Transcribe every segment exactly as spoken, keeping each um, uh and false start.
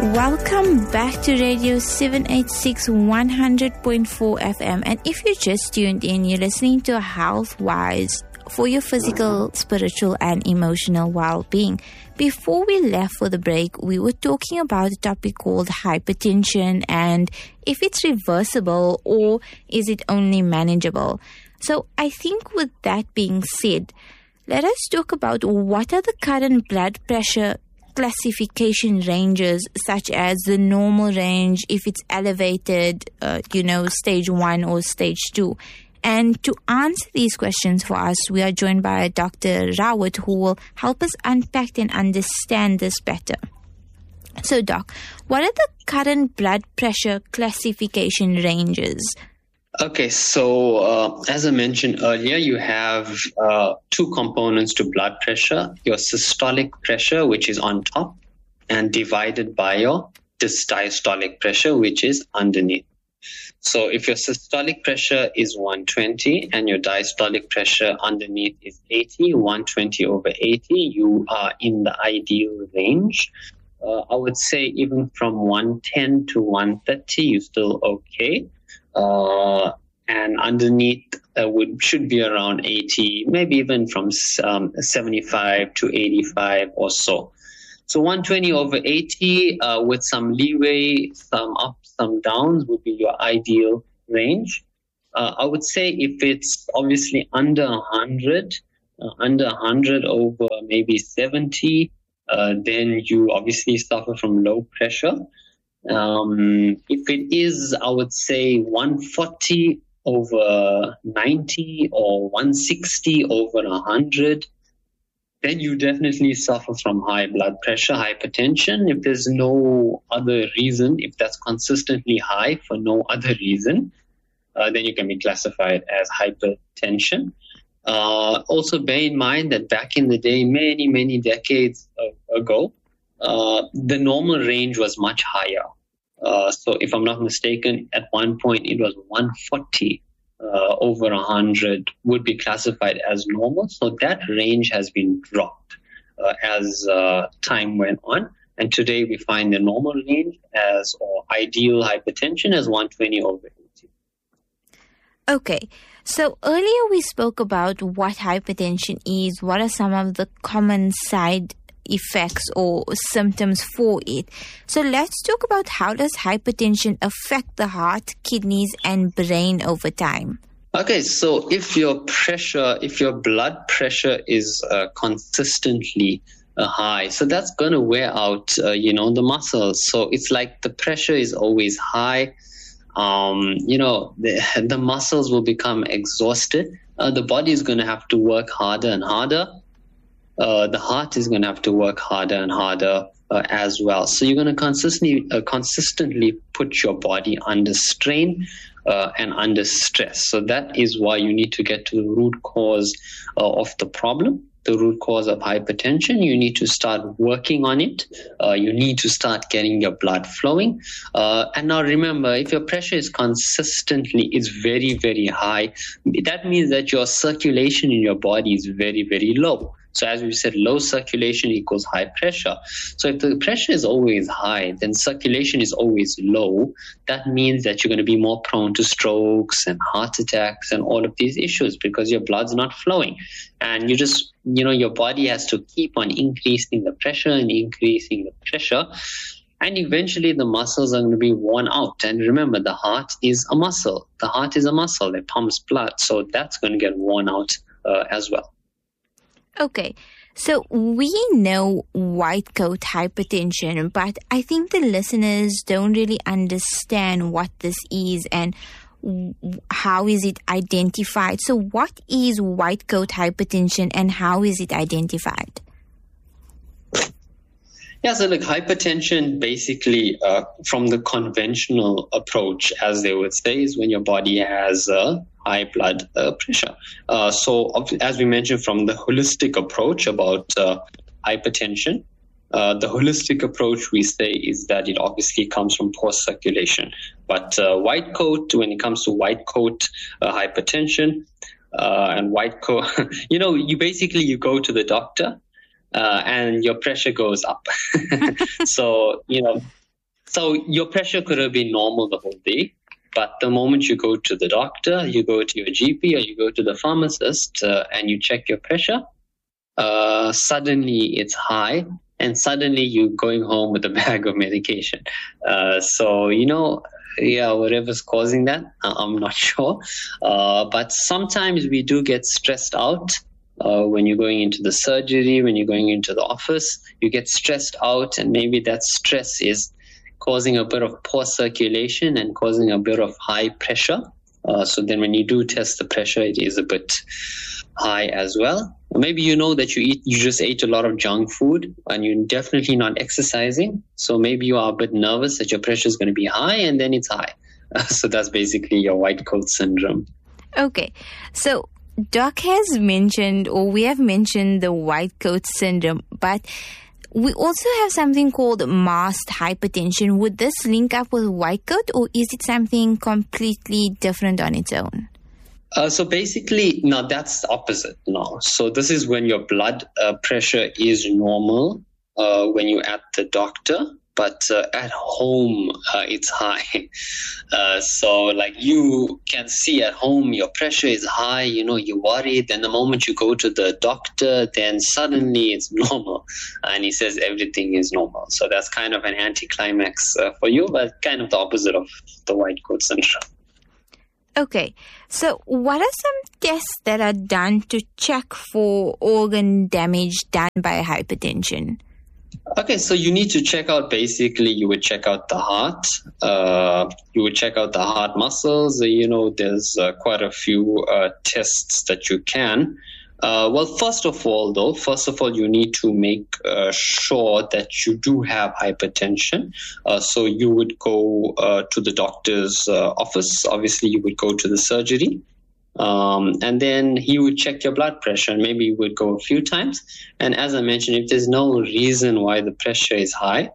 Welcome back to Radio seven eighty-six one hundred point four F M. And if you just tuned in, you're listening to Health-Wise for your physical, spiritual and emotional well-being. Before we left for the break, we were talking about a topic called hypertension and if it's reversible or is it only manageable. So I think with that being said, let us talk about what are the current blood pressure classification ranges, such as the normal range, if it's elevated, uh, you know, stage one or stage two. And to answer these questions for us, we are joined by Doctor Rawat, who will help us unpack and understand this better. So, Doc, what are the current blood pressure classification ranges? Okay, so uh, as I mentioned earlier, you have uh, two components to blood pressure, your systolic pressure, which is on top, and divided by your diastolic pressure, which is underneath. So if your systolic pressure is one twenty and your diastolic pressure underneath is eighty, one twenty over eighty, you are in the ideal range. Uh, I would say even from one ten to one thirty, you're still okay. Uh, and underneath uh, would should be around eighty, maybe even from um, seventy-five to eighty-five or so. So one twenty over eighty uh, with some leeway, some ups, some downs would be your ideal range. Uh, I would say if it's obviously under one hundred, uh, under one hundred over maybe seventy, uh, then you obviously suffer from low pressure. Um, if it is, I would say one forty over ninety or one sixty over one hundred, then you definitely suffer from high blood pressure, hypertension. If there's no other reason, if that's consistently high for no other reason, uh, then you can be classified as hypertension. Uh, also bear in mind that back in the day, many, many decades ago, Uh, the normal range was much higher. Uh, so if I'm not mistaken, at one point it was one forty uh, over one hundred would be classified as normal. So that range has been dropped uh, as uh, time went on. And today we find the normal range as, or ideal hypertension as one twenty over eighty. Okay. So earlier we spoke about what hypertension is, what are some of the common side effects or symptoms for it. So let's talk about how does hypertension affect the heart, kidneys and brain over time. Okay, so if your pressure, if your blood pressure is uh, consistently uh, high, so that's going to wear out, uh, you know, the muscles. So it's like the pressure is always high. Um, you know, the, the muscles will become exhausted. Uh, the body is going to have to work harder and harder. Uh, the heart is going to have to work harder and harder uh, as well. So you're going to consistently, uh, consistently put your body under strain uh, and under stress. So that is why you need to get to the root cause uh, of the problem, the root cause of hypertension. You need to start working on it. Uh, you need to start getting your blood flowing. Uh, and now remember, if your pressure is consistently, is very, very high, that means that your circulation in your body is very, very low. So as we said, low circulation equals high pressure. So if the pressure is always high, then circulation is always low. That means that you're going to be more prone to strokes and heart attacks and all of these issues because your blood's not flowing. And you just, you know, your body has to keep on increasing the pressure and increasing the pressure. And eventually the muscles are going to be worn out. And remember, the heart is a muscle. The heart is a muscle that pumps blood. So that's going to get worn out uh, as well. Okay, so we know white coat hypertension, but I think the listeners don't really understand what this is and how is it identified. So what is white coat hypertension and how is it identified? Yeah, so like hypertension basically uh, from the conventional approach, as they would say, is when your body has uh, high blood uh, pressure. Uh, so as we mentioned from the holistic approach about uh, hypertension, uh, the holistic approach we say is that it obviously comes from poor circulation. But uh, white coat, when it comes to white coat uh, hypertension uh, and white coat, you know, you basically, you go to the doctor, Uh, and your pressure goes up. So, you know, So your pressure could have been normal the whole day, but the moment you go to the doctor, you go to your G P or you go to the pharmacist uh, and you check your pressure, uh, suddenly it's high and suddenly you're going home with a bag of medication. Uh, so, you know, yeah, whatever's causing that, I'm not sure. Uh, but sometimes we do get stressed out. Uh, when you're going into the surgery, when you're going into the office, you get stressed out, and maybe that stress is causing a bit of poor circulation and causing a bit of high pressure. Uh, so then when you do test the pressure, it is a bit high as well. Or maybe you know that you eat, you just ate a lot of junk food and you're definitely not exercising. So maybe you are a bit nervous that your pressure is going to be high, and then it's high. Uh, so that's basically your white coat syndrome. Okay. So Doc has mentioned, or we have mentioned, the white coat syndrome, but we also have something called masked hypertension. Would this link up with white coat, or is it something completely different on its own? Uh, so basically, no, that's the opposite. No. So this is when your blood uh, pressure is normal uh, when you're at the doctor, but uh, at home uh, it's high. Uh, so like you can see at home your pressure is high, you know, you're worried. Then the moment you go to the doctor, then suddenly it's normal. And he says everything is normal. So that's kind of an anticlimax uh, for you, but kind of the opposite of the white coat syndrome. Okay, so what are some tests that are done to check for organ damage done by hypertension? Okay, so you need to check out, basically, you would check out the heart. Uh, you would check out the heart muscles. You know, there's uh, quite a few uh, tests that you can. Uh, well, first of all, though, first of all, you need to make uh, sure that you do have hypertension. Uh, so you would go uh, to the doctor's uh, office. Obviously, you would go to the surgery. Um, and then he would check your blood pressure, and maybe you would go a few times. And as I mentioned, if there's no reason why the pressure is high,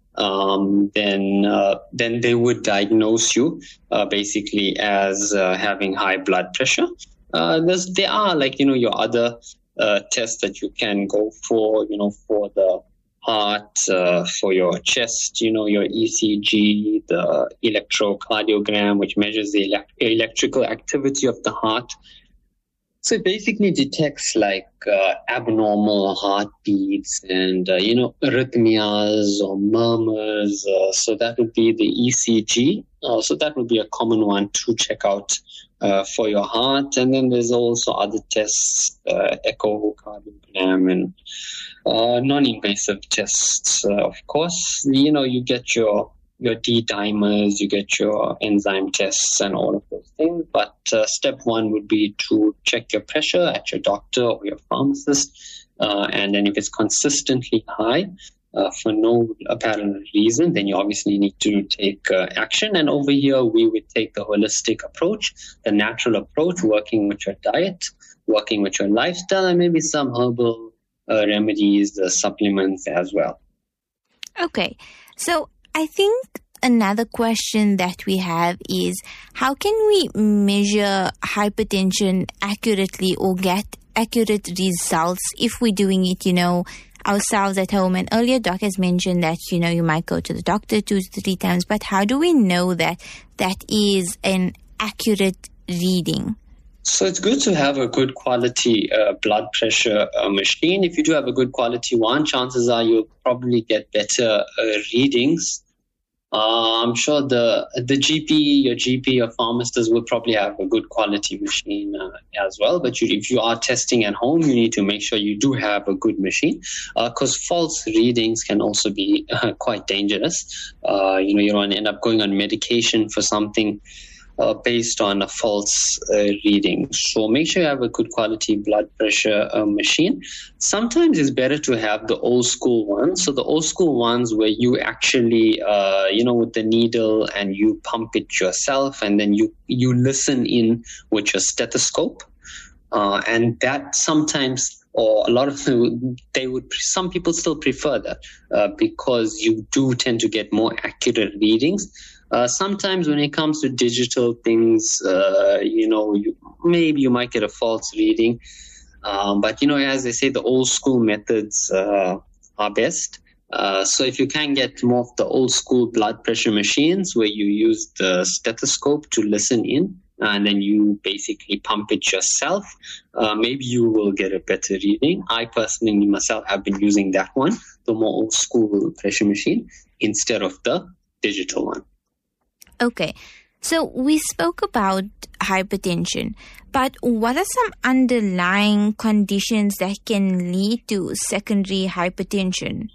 um, then uh, then they would diagnose you uh, basically as uh, having high blood pressure. Uh, there's, there are like, you know, your other uh, tests that you can go for, you know, for the heart, uh, for your chest, you know, your E C G, the electrocardiogram, which measures the elect- electrical activity of the heart. So it basically detects like uh, abnormal heartbeats and, uh, you know, arrhythmias or murmurs. Uh, so that would be the E C G. Uh, so that would be a common one to check out uh, for your heart. And then there's also other tests, uh, echocardiogram and uh, non-invasive tests. Uh, of course, you know, you get your your D-dimers, you get your enzyme tests and all of those things. But uh, step one would be to check your pressure at your doctor or your pharmacist. Uh, and then if it's consistently high uh, for no apparent reason, then you obviously need to take uh, action. And over here, we would take the holistic approach, the natural approach, working with your diet, working with your lifestyle, and maybe some herbal uh, remedies, uh, supplements as well. Okay. So I think another question that we have is, how can we measure hypertension accurately or get accurate results if we're doing it, you know, ourselves at home? And earlier, Doc has mentioned that, you know, you might go to the doctor two to three times, but how do we know that that is an accurate reading? So it's good to have a good quality uh, blood pressure uh, machine. If you do have a good quality one, chances are you'll probably get better uh, readings. Uh, I'm sure the the G P, your G P, your pharmacist will probably have a good quality machine uh, as well. But you, if you are testing at home, you need to make sure you do have a good machine, because uh, false readings can also be uh, quite dangerous. Uh, you know, you don't end up going on medication for something Uh, based on a false uh, reading. So make sure you have a good quality blood pressure uh, machine. Sometimes it's better to have the old school ones. So the old school ones where you actually, uh, you know, with the needle and you pump it yourself, and then you, you listen in with your stethoscope. Uh, and that sometimes, or a lot of them, they would, some people still prefer that uh, because you do tend to get more accurate readings. Uh, sometimes when it comes to digital things, uh, you know, you, maybe you might get a false reading. Um, but, you know, as they say, the old school methods uh, are best. Uh, so if you can get more of the old school blood pressure machines where you use the stethoscope to listen in and then you basically pump it yourself, uh, maybe you will get a better reading. I personally myself have been using that one, the more old school pressure machine, instead of the digital one. Okay. So we spoke about hypertension, but what are some underlying conditions that can lead to secondary hypertension?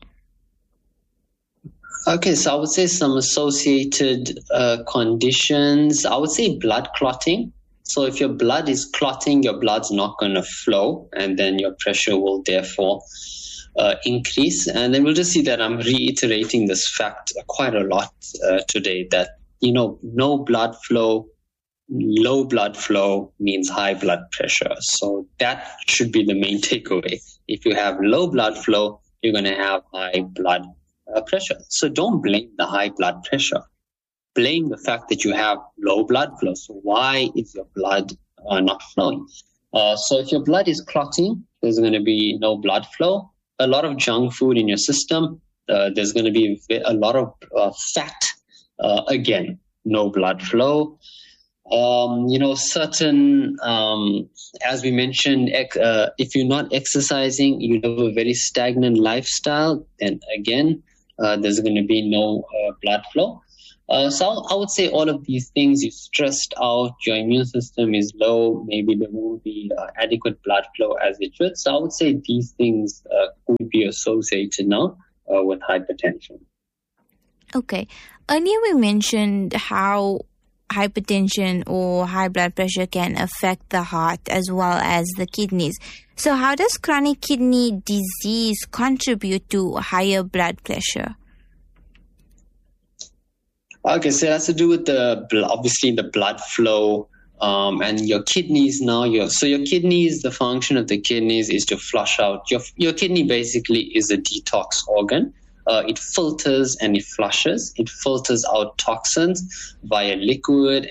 Okay, so I would say some associated uh, conditions. I would say blood clotting. So if your blood is clotting, your blood's not going to flow, and then your pressure will therefore uh, increase. And then we'll just see that I'm reiterating this fact quite a lot uh, today, that, you know, no blood flow, low blood flow means high blood pressure. So that should be the main takeaway. If you have low blood flow, you're going to have high blood Uh, pressure. So don't blame the high blood pressure. Blame the fact that you have low blood flow. So why is your blood uh, not flowing? Uh, so if your blood is clotting, there's going to be no blood flow. A lot of junk food in your system. Uh, there's going to be a lot of uh, fat. Uh, again, no blood flow. Um, you know, certain, um, as we mentioned, ec- uh, if you're not exercising, you have a very stagnant lifestyle, and again, Uh, there's going to be no uh, blood flow. Uh, so I would say all of these things, you're stressed out, your immune system is low, maybe there won't be uh, adequate blood flow as it should. So I would say these things uh, could be associated now uh, with hypertension. Okay. Earlier we mentioned how hypertension or high blood pressure can affect the heart as well as the kidneys. So how does chronic kidney disease contribute to higher blood pressure? Okay, so it has to do with the, obviously the blood flow um, and your kidneys now. Your, so your kidneys, the function of the kidneys is to flush out. Your, your kidney basically is a detox organ. Uh, it filters and it flushes. It filters out toxins via liquid